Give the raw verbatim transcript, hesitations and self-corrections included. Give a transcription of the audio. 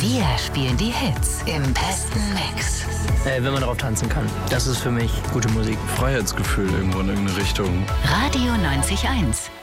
Wir spielen die Hits im besten Mix. Äh, wenn man darauf tanzen kann. Das ist für mich gute Musik. Freiheitsgefühl irgendwo in irgendeine Richtung. Radio neunzig Komma eins.